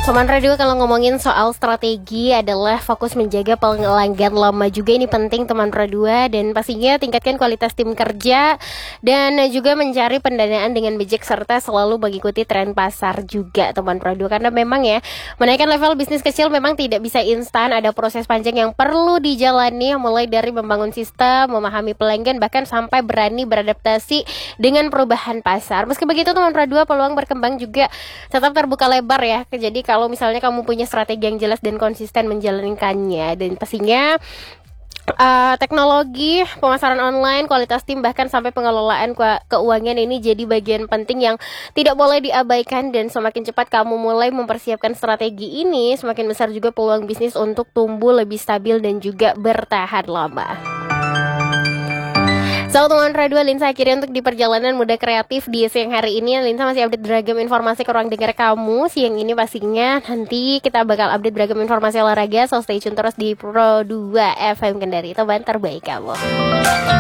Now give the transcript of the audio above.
Teman radio, kalau ngomongin soal strategi adalah fokus menjaga pelanggan lama juga ini penting teman radio, dan pastinya tingkatkan kualitas tim kerja dan juga mencari pendanaan dengan bijak serta selalu mengikuti tren pasar juga teman radio, karena memang ya menaikkan level bisnis kecil memang tidak bisa instan, ada proses panjang yang perlu dijalani mulai dari membangun sistem, memahami pelanggan bahkan sampai berani beradaptasi dengan perubahan pasar. Meski begitu teman radio, peluang berkembang juga tetap terbuka lebar ya. Jadi kalau misalnya kamu punya strategi yang jelas dan konsisten menjalankannya, dan pastinya teknologi, pemasaran online, kualitas tim, bahkan sampai pengelolaan keuangan ini jadi bagian penting yang tidak boleh diabaikan. Dan semakin cepat kamu mulai mempersiapkan strategi ini, semakin besar juga peluang bisnis untuk tumbuh lebih stabil dan juga bertahan lama. So teman radio, Linsa akhirnya untuk di perjalanan muda kreatif di siang hari ini. Linsa masih update beragam informasi ke ruang dengar kamu. Siang ini pastinya nanti kita bakal update beragam informasi olahraga, so stay tune terus di Pro 2 FM Kendari, teman terbaik kamu.